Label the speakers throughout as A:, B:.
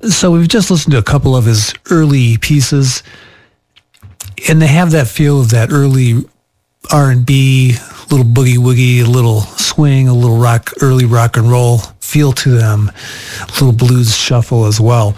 A: So we've just listened to a couple of his early pieces, and they have that feel of that early R&B, a little boogie-woogie, a little swing, a little rock, early rock and roll feel to them, a little blues shuffle as well.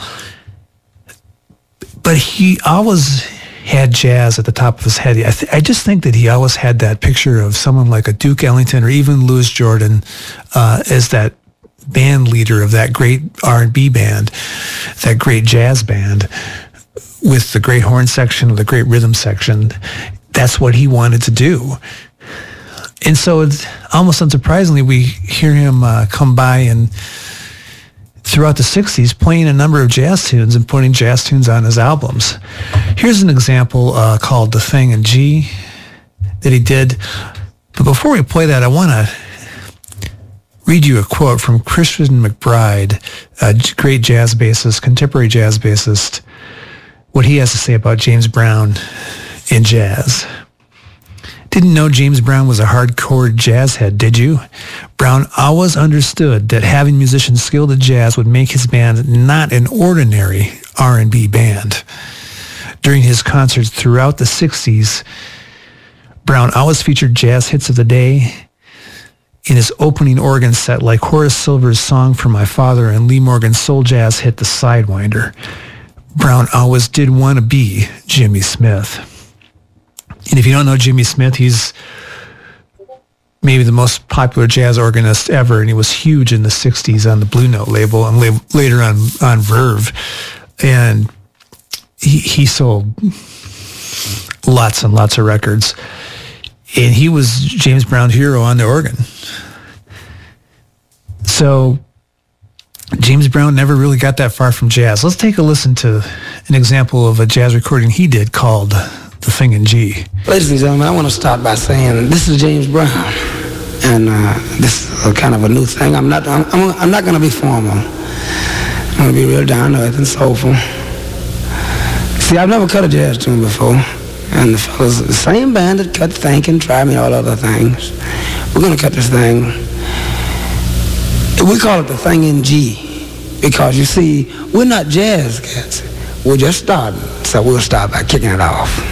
A: But he always had jazz at the top of his head. I just think that he always had that picture of someone like a Duke Ellington or even Louis Jordan as that band leader of that great R&B band, that great jazz band with the great horn section, with the great rhythm section. That's what he wanted to do. And so it's almost unsurprisingly, we hear him come by and throughout the 60s playing a number of jazz tunes and putting jazz tunes on his albums. Here's an example called The Thing in G that he did. But before we play that, I want to read you a quote from Christian McBride, a great jazz bassist, contemporary jazz bassist, what he has to say about James Brown in jazz. Didn't know James Brown was a hardcore jazz head, did you? Brown always understood that having musicians skilled at jazz would make his band not an ordinary R&B band. During his concerts throughout the 60s, Brown always featured jazz hits of the day in his opening organ set, like Horace Silver's Song for My Father and Lee Morgan's soul jazz hit The Sidewinder. Brown always did want to be Jimmy Smith. And if you don't know Jimmy Smith, he's maybe the most popular jazz organist ever, and he was huge in the 60s on the Blue Note label and later on Verve. And he sold lots and lots of records. And he was James Brown's hero on the organ. So James Brown never really got that far from jazz. Let's take a listen to an example of a jazz recording he did called The Thing in G.
B: Ladies and gentlemen, I want to start by saying this is James Brown, and this is kind of a new thing. I'm not going to be formal. I'm going to be real down to earth and soulful. See, I've never cut a jazz tune before, and the fellas, the same band that cut Think and Try Me, all other things, we're going to cut this thing. We call it The Thing in G, because you see, we're not jazz cats. We're just starting, so we'll start by kicking it off.